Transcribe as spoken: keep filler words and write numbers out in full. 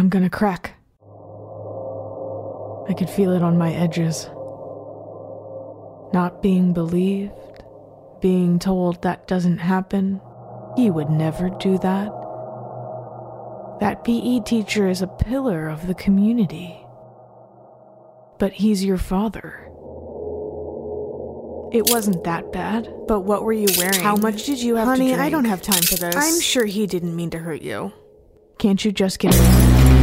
I'm gonna crack. I could feel it on my edges. Not being believed, being told that doesn't happen. He would never do that. That P E teacher is a pillar of the community. But he's your father. It wasn't that bad. But what were you wearing? How much did you have Honey, to drink? I don't have time for this. I'm sure he didn't mean to hurt you. Can't you just get it?